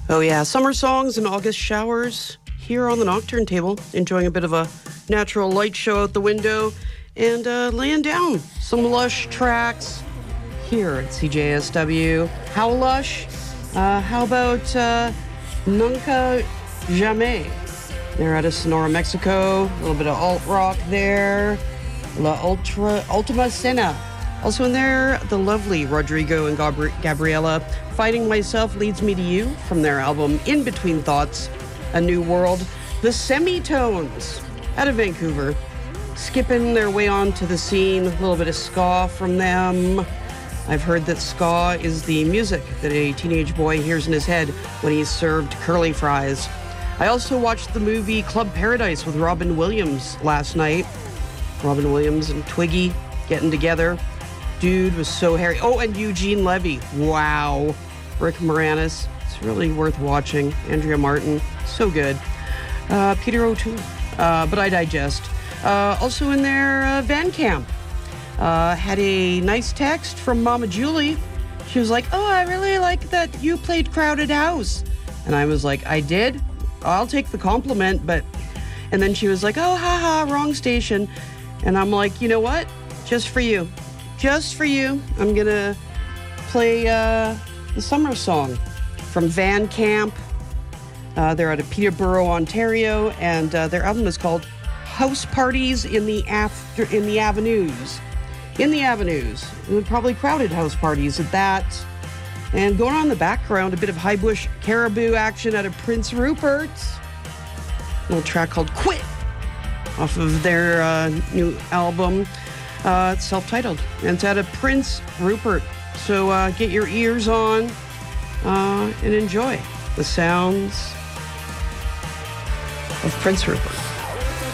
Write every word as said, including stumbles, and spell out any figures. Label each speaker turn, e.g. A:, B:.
A: Oh yeah, summer songs and August showers here on the Nocturne table, enjoying a bit of a natural light show out the window and uh, laying down some Lush tracks here at C J S W. How Lush? Uh, how about uh, Nunca Jamais? They're out of Sonora, Mexico. A little bit of alt rock there. La Ultra Ultima Cena. Also in there, the lovely Rodrigo and Gabri- Gabriela. Finding Myself Leads Me to You from their album In Between Thoughts, A New World. The Semitones out of Vancouver. Skipping their way onto the scene. A little bit of ska from them. I've heard that ska is the music that a teenage boy hears in his head when he's served curly fries. I also watched the movie Club Paradise with Robin Williams last night. Robin Williams and Twiggy getting together. Dude was so hairy. Oh, and Eugene Levy. Wow. Rick Moranis. It's really worth watching. Andrea Martin. So good. Uh, Peter O'Toole. Uh, but I digest. Uh, also in there, uh, Van Camp. Uh, had a nice text from Mama Julie. She was like, oh, I really like that you played Crowded House. And I was like, I did? I'll take the compliment, but... And then she was like, oh, haha, wrong station. And I'm like, you know what? Just for you. Just for you, I'm going to play uh, the summer song from Van Camp. Uh, they're out of Peterborough, Ontario, and uh, their album is called House Parties in the After in the Avenues. In the Avenues. Probably crowded house parties at that. And going on in the background, a bit of High Bush Caribou action out of Prince Rupert. A little track called Quit off of their uh, new album. Uh, it's self-titled, and it's out of Prince Rupert. So uh, get your ears on uh, and enjoy the sounds of Prince Rupert.